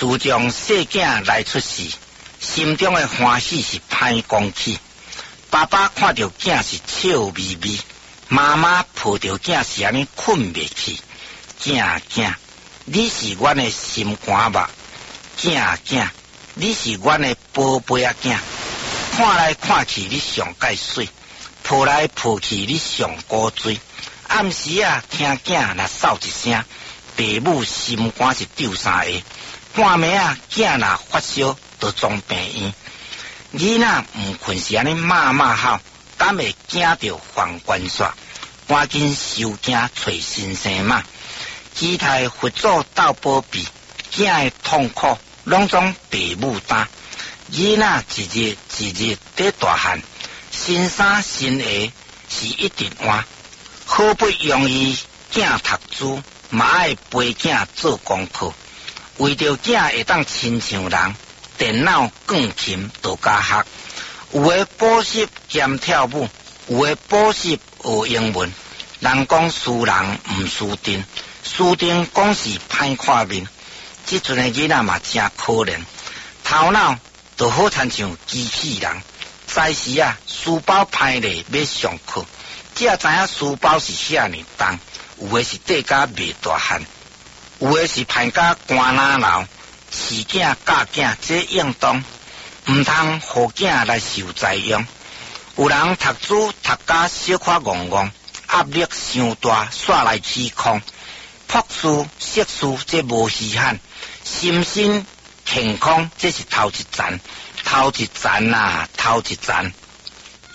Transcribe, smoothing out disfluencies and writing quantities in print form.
自从细囝来出世，心中的欢喜是歹讲起。爸爸看到囝是笑眯眯，妈妈抱着囝是安尼困袂去。囝，你是阮的心肝目。囝，你是阮的宝贝仔囝。看来看去你上介水，抱来抱去你上古锥。暗时啊，听囝若扫一声，爸母心肝是丢三下。半暝啊，囝若发烧，就装病院。囡仔毋困是安尼骂吼，敢会惊着犯关煞，赶紧收惊找先生嘛。期待佛祖斗保庇，囝的痛苦拢总爸母担。囡仔一日在大汉，新衫新鞋是一定换。好不容易囝读书，嘛爱陪囝做功课。为着囝会当亲像人，电脑、钢琴都加学。有的补习兼跳舞，有的补习学英文。人讲输人毋输阵，输阵讲是歹看面。即阵的囡仔嘛真可怜，头脑就好亲像机器人。早时啊，书包歹咧要上课，只知影书包是遐尼重，有的是缀甲袂大汉，有的是歹甲寒哪流，饲囝教囝这应当，毋通互囝来受灾殃。有人读书读甲小可戆戆，压力伤大，煞来起空。博士、硕士这无稀罕，心身健康这是头一层，头一层啊，头一层。